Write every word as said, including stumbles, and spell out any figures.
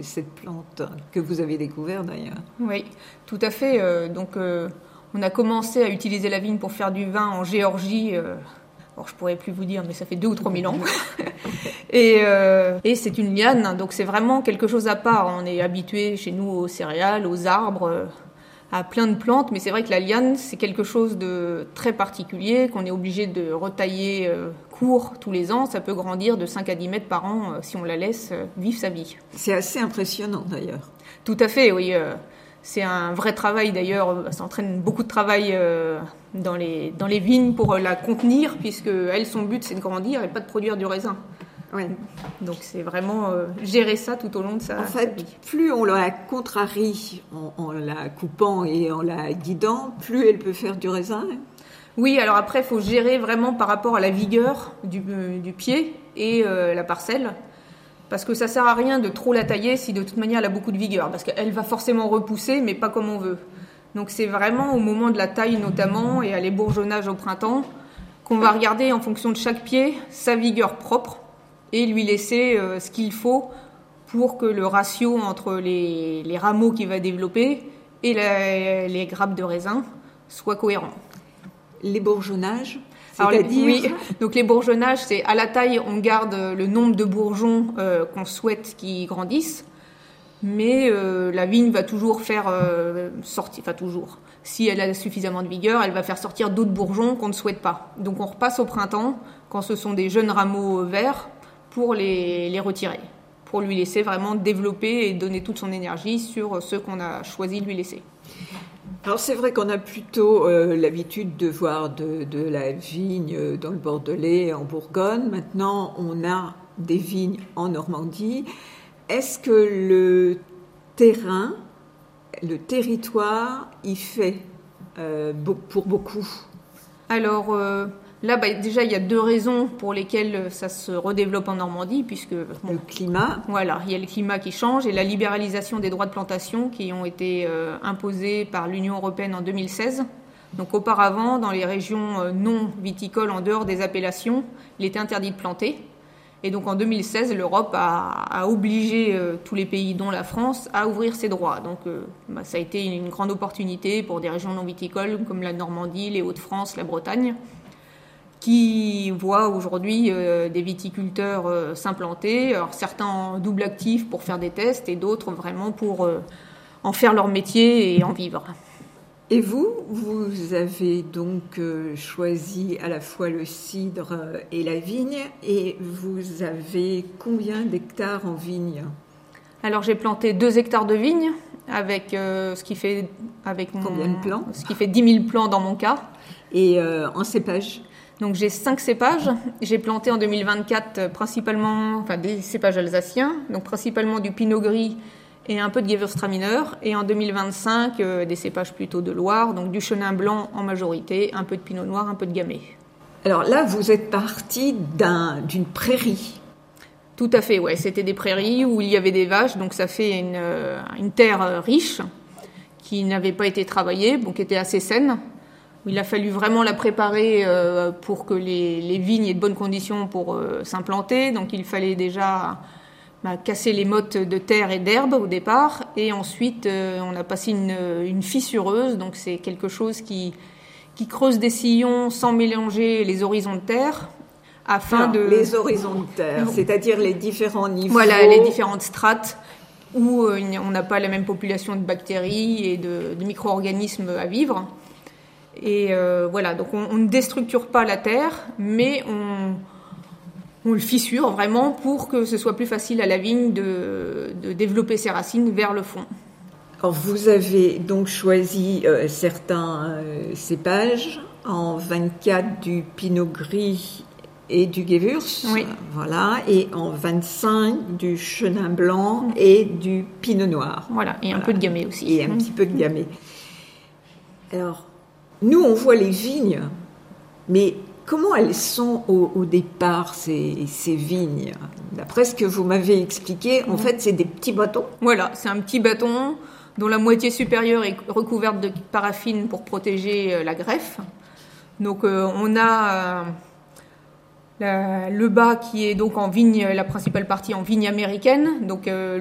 cette plante que vous avez découverte d'ailleurs. Oui, tout à fait. Euh, donc, euh, on a commencé à utiliser la vigne pour faire du vin en Géorgie. Euh, alors, je pourrais plus vous dire, mais ça fait deux ou trois mille ans. et, euh, et c'est une liane, donc c'est vraiment quelque chose à part. On est habitué chez nous aux céréales, aux arbres, euh, à plein de plantes, mais c'est vrai que la liane, c'est quelque chose de très particulier, qu'on est obligé de retailler euh, court tous les ans. Ça peut grandir de cinq à dix mètres par an euh, si on la laisse euh, vivre sa vie. C'est assez impressionnant d'ailleurs. Tout à fait, oui. Euh, c'est un vrai travail d'ailleurs. Ça entraîne beaucoup de travail euh, dans, les, dans les vignes pour la contenir, puisque elle, son but, c'est de grandir et pas de produire du raisin. Oui. Donc c'est vraiment euh, gérer ça tout au long de sa, en fait, sa vie. Plus on la contrarie en, en la coupant et en la guidant, plus elle peut faire du raisin. Oui, alors après, il faut gérer vraiment par rapport à la vigueur du, euh, du pied et euh, la parcelle. Parce que ça sert à rien de trop la tailler si de toute manière elle a beaucoup de vigueur. Parce qu'elle va forcément repousser, mais pas comme on veut. Donc c'est vraiment au moment de la taille notamment et à l'ébourgeonnage au printemps qu'on va regarder en fonction de chaque pied sa vigueur propre et lui laisser euh, ce qu'il faut pour que le ratio entre les, les rameaux qu'il va développer et la, les grappes de raisin soit cohérent. L'ébourgeonnage, Alors, c'est-à-dire... Oui, donc les bourgeonnages, c'est à la taille, on garde le nombre de bourgeons euh, qu'on souhaite qu'ils grandissent, mais euh, la vigne va toujours faire euh, sortir, enfin toujours, si elle a suffisamment de vigueur, elle va faire sortir d'autres bourgeons qu'on ne souhaite pas. Donc on repasse au printemps, quand ce sont des jeunes rameaux verts, pour les, les retirer, pour lui laisser vraiment développer et donner toute son énergie sur ceux qu'on a choisi de lui laisser. Alors c'est vrai qu'on a plutôt euh, l'habitude de voir de, de la vigne dans le Bordelais, en Bourgogne. Maintenant, on a des vignes en Normandie. Est-ce que le terrain, le territoire, y fait euh, pour beaucoup ? Alors euh, là, bah, déjà, il y a deux raisons pour lesquelles ça se redéveloppe en Normandie, puisque bon, le climat. Voilà, il y a le climat qui change et la libéralisation des droits de plantation qui ont été euh, imposés par l'Union européenne en deux mille seize. Donc auparavant, dans les régions euh, non viticoles, en dehors des appellations, il était interdit de planter. Et donc en deux mille seize, l'Europe a, a obligé euh, tous les pays, dont la France, à ouvrir ses droits. Donc euh, bah, ça a été une grande opportunité pour des régions non viticoles comme la Normandie, les Hauts-de-France, la Bretagne, qui voient aujourd'hui euh, des viticulteurs euh, s'implanter. Alors certains en double actif pour faire des tests et d'autres vraiment pour euh, en faire leur métier et en vivre. Et vous, vous avez donc euh, choisi à la fois le cidre et la vigne, et vous avez combien d'hectares en vigne ? Alors j'ai planté deux hectares de vigne avec euh, ce qui fait avec mon, combien de plants ? Ce qui fait dix mille plants dans mon cas. Et euh, en cépage ? Donc j'ai cinq cépages. J'ai planté en deux mille vingt-quatre principalement, enfin des cépages alsaciens, donc principalement du pinot gris et un peu de Gewürztraminer. Et en deux mille vingt-cinq, euh, des cépages plutôt de Loire, donc du chenin blanc en majorité, un peu de pinot noir, un peu de gamay. Alors là, vous êtes parti d'un, d'une prairie. Tout à fait, ouais. C'était des prairies où il y avait des vaches, donc ça fait une, euh, une terre riche qui n'avait pas été travaillée, donc qui était assez saine. Il a fallu vraiment la préparer euh, pour que les, les vignes aient de bonnes conditions pour euh, s'implanter. Donc il fallait déjà bah, casser les mottes de terre et d'herbe au départ. Et ensuite, euh, on a passé une, une fissureuse. Donc c'est quelque chose qui, qui creuse des sillons sans mélanger les horizons de terre. Afin Alors, de... Les horizons de terre, c'est-à-dire les différents niveaux. Voilà, les différentes strates où euh, on n'a pas la même population de bactéries et de, de micro-organismes à vivre. Et euh, voilà, donc on, on ne déstructure pas la terre, mais on, on le fissure vraiment pour que ce soit plus facile à la vigne de, de développer ses racines vers le fond. Alors vous avez donc choisi euh, certains euh, cépages, en vingt-quatre du pinot gris et du Gewürz, oui. Voilà, et en vingt-cinq du chenin blanc et du pinot noir. Voilà, et un voilà. peu de gamay aussi. Et un mmh. petit peu de gamay. Alors, nous, on voit les vignes, mais comment elles sont au, au départ, ces, ces vignes ? D'après ce que vous m'avez expliqué, en mmh. fait, c'est des petits bâtons. Voilà, c'est un petit bâton dont la moitié supérieure est recouverte de paraffine pour protéger la greffe. Donc, euh, on a euh, la, le bas qui est donc en vigne, la principale partie en vigne américaine. Donc, euh,